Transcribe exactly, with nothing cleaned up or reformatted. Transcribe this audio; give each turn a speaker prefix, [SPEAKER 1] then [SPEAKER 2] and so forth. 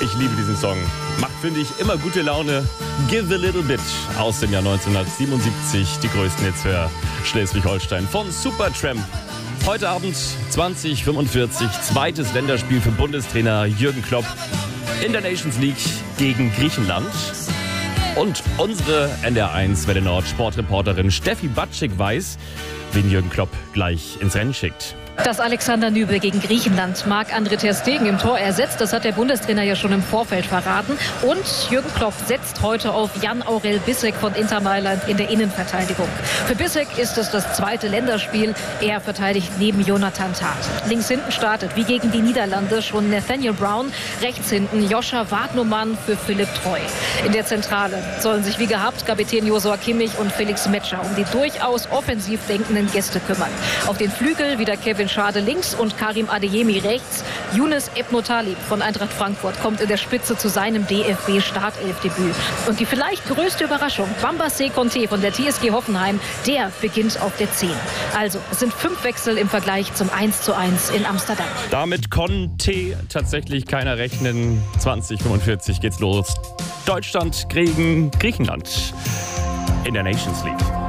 [SPEAKER 1] Ich liebe diesen Song. Macht, finde ich, immer gute Laune. Give a Little Bit aus dem Jahr neunzehnhundertsiebenundsiebzig. Die größten Hits für Schleswig-Holstein von Supertramp. Heute Abend zwanzig Uhr fünfundvierzig. Zweites Länderspiel für Bundestrainer Jürgen Klopp in der Nations League gegen Griechenland. Und unsere N D R eins Welle Nord Sportreporterin Steffi Batschik weiß, wen Jürgen Klopp gleich ins Rennen schickt.
[SPEAKER 2] Dass Alexander Nübel gegen Griechenland Marc-André ter Stegen im Tor ersetzt, das hat der Bundestrainer ja schon im Vorfeld verraten. Und Jürgen Klopp setzt heute auf Jan-Aurel Bissek von Inter Mailand in der Innenverteidigung. Für Bissek ist es das zweite Länderspiel. Er verteidigt neben Jonathan Tah. Links hinten startet, wie gegen die Niederlande, schon Nathaniel Brown. Rechts hinten Joscha Wagnumann für Philipp Treu. In der Zentrale sollen sich wie gehabt Kapitän Josua Kimmich und Felix Metscher um die durchaus offensiv denkenden Gäste kümmern. Auf den Flügel wieder Kevin Schade links und Karim Adeyemi rechts. Younes Ebnotalib von Eintracht Frankfurt kommt in der Spitze zu seinem D F B-Startelfdebüt. Und die vielleicht größte Überraschung, Bambassé Conté von der T S G Hoffenheim, der beginnt auf der zehn. Also, es sind fünf Wechsel im Vergleich zum eins zu eins in Amsterdam.
[SPEAKER 1] Damit konnte tatsächlich keiner rechnen. zwanzig Uhr fünfundvierzig geht's los. Deutschland gegen Griechenland in der Nations League.